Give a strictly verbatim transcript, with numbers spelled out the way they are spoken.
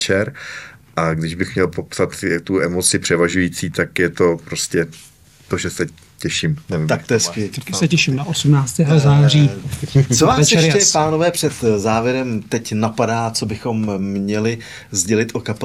večer. A když bych měl popsat tu emoci převažující, tak je to prostě to, že se těším. Nevím, tak to je skvělé. Taky se těším na osmnáctého září. Co vás ještě, pánové, před závěrem teď napadá, co bychom měli sdělit o kapele